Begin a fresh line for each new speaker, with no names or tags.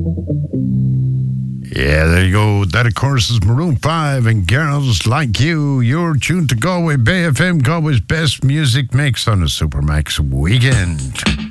Yeah, there you go. That, of course, is Maroon 5 and Girls Like You. You're tuned to Galway Bay FM, Galway's best music mix on a Supermax weekend.